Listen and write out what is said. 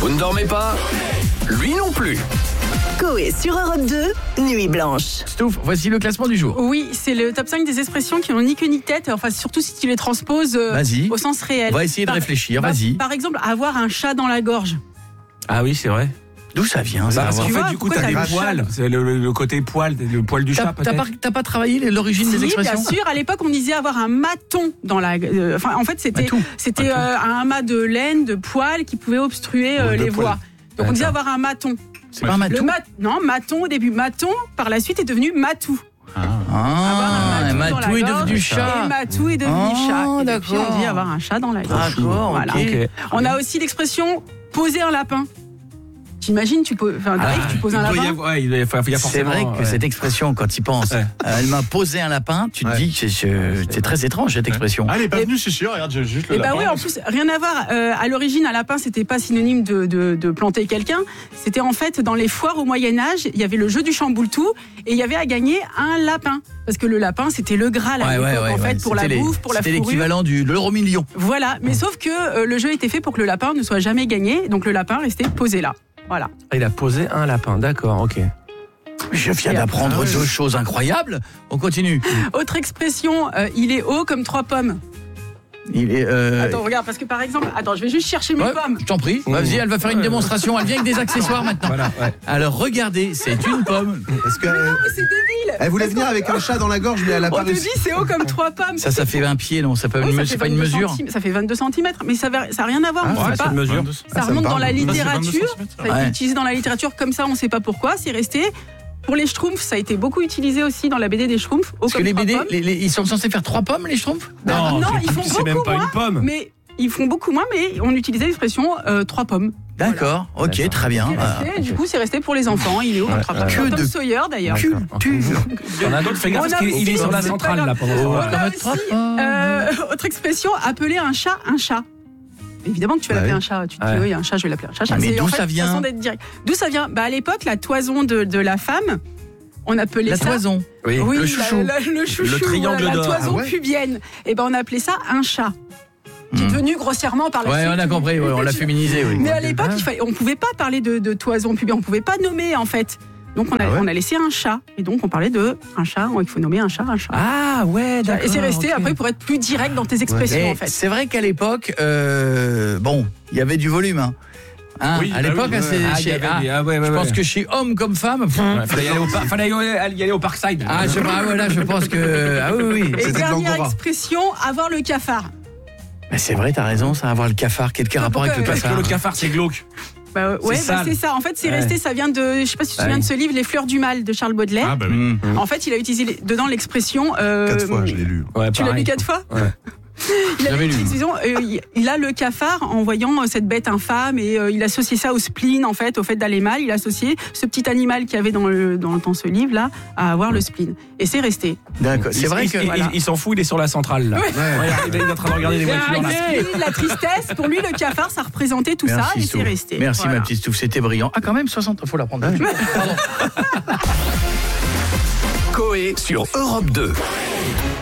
Vous ne dormez pas? Lui non plus. Coé sur Europe 2, Nuit Blanche. Stouff, voici le classement du jour. Oui, c'est le top 5 des expressions qui n'ont ni queue ni tête, enfin surtout si tu les transposes au sens réel. On va essayer de réfléchir, vas-y. Par exemple, avoir un chat dans la gorge. Ah oui, c'est vrai. D'où ça vient ça? Parce qu'en Tu fait, vois, du coup, pourquoi t'as t'as des le poils. C'est le côté poil, le poil du chat, peut-être. T'as pas travaillé l'origine des expressions? Bien sûr, à l'époque, on disait avoir un maton dans la... en fait, c'était un amas de laine, de poils qui pouvait obstruer les voies. Donc on disait avoir un maton. C'est pas un matou? Non, maton au début. Maton, par la suite, est devenu matou. Un matou est devenu chat. Et matou est devenu chat. Et depuis, d'accord. on dit avoir un chat dans la gorge. D'accord, Voilà. ok. On a aussi l'expression poser un lapin. T'imagines, tu poses un lapin. Il y a forcément. C'est vrai que cette expression, quand tu y penses, elle m'a posé un lapin, tu te dis que c'est très étrange cette expression. Ah, elle est pas venue, c'est sûr, regarde, j'ai juste le lapin. Oui, en plus, rien à voir. À l'origine, un lapin, c'était pas synonyme de planter quelqu'un. C'était en fait dans les foires au Moyen-Âge, il y avait le jeu du chamboule-tout et il y avait à gagner un lapin. Parce que le lapin, c'était le Graal à l'époque, en fait, pour la bouffe, pour la fourrure. C'était l'équivalent de l'euro-million. Voilà, mais sauf que le jeu était fait pour que le lapin ne soit jamais gagné, donc le lapin restait posé là. Voilà. Il a posé un lapin, d'accord, ok. Je viens d'apprendre deux choses incroyables. On continue. Autre expression, il est haut comme 3 pommes. Il est. Attends, regarde, parce que par exemple, je vais juste chercher mes pommes. Je t'en prie. Vas-y, elle va faire une démonstration. Elle vient avec des accessoires maintenant. Voilà, ouais. Alors regardez, c'est une pomme. Parce que, Mais c'est débile. elle voulait venir avec un chat dans la gorge, mais elle a pas On te réussi. dit c'est haut comme 3 pommes. Ça fait un pied, non? C'est pas une mesure. Ça fait 22 cm, mais ça n'a rien à voir. on sait c'est pas. une mesure. Ça remonte dans la littérature. Ça a été Ouais. utilisé dans la littérature comme ça, on ne sait pas pourquoi. C'est resté. Pour les Schtroumpfs, ça a été beaucoup utilisé aussi dans la BD des Schtroumpfs. Parce que les BD, ils sont censés faire 3 pommes, les Schtroumpfs? Non, ils font c'est même beaucoup pas une moins. pomme. Mais ils font beaucoup moins, mais on utilisait l'expression 3 pommes. D'accord, ok, très bien. Du coup, c'est resté pour les enfants. Il est haut comme 3 pommes. Que Tom de Sawyer d'ailleurs. Culture. Il y en a d'autres, fais gaffe, parce qu'il est sur la centrale là pendant ce On temps-là. a aussi, autre expression, appeler un chat un chat. Évidemment que tu vas l'appeler un chat. Tu te dis, oui, un chat, je vais l'appeler un chat. Mais C'est, d'où en fait, ça vient? façon d'être direct. D'où ça vient? À l'époque, la toison de la femme, on appelait La ça... toison. Oui, Oui, le chouchou. le chouchou, Le triangle la d'or. toison pubienne. Et on appelait ça un chat. Qui est devenu grossièrement par la suite. Ouais, on a compris, on l'a féminisé, oui. Mais à l'époque, on ne pouvait pas parler de toison pubienne, on ne pouvait pas nommer en fait. Donc on a laissé un chat. Et donc on parlait de un chat, il faut nommer un chat, un chat. Ah ouais, d'accord. Et c'est resté après pour être plus direct dans tes expressions en fait. C'est vrai qu'à l'époque, il y avait du volume. Oui, à l'époque, je pense que chez homme comme femme, Fallait y aller au Parkside. je pense que oui. Et C'était de dernière l'Angora. expression, avoir le cafard. Mais c'est vrai, t'as raison, ça, avoir le cafard. Quel rapport avec le Parce que cafard? le cafard, c'est glauque. C'est ça. En fait, c'est resté. Ça vient de. Je sais pas si tu te souviens de ce livre, Les Fleurs du Mal de Charles Baudelaire. Ah, bah oui. En fait, il a utilisé dedans l'expression. 4 fois, je l'ai lu. Tu l'as lu 4 fois? Ouais. Il J'avais avait lu. il a le cafard en voyant cette bête infâme et il associait ça au spleen en fait, au fait d'aller mal. Il associait ce petit animal qu'il y avait dans ce livre là à avoir le spleen. Et c'est resté. D'accord. C'est vrai que Il s'en fout, il est sur la centrale là. Il est en train de regarder les voitures là. Le spleen, la tristesse, pour lui le cafard ça représentait tout ça et c'est Stouff. resté. Merci Voilà. ma petite Stouff, c'était brillant. Ah quand même 60, faut la prendre. Coé sur Europe 2.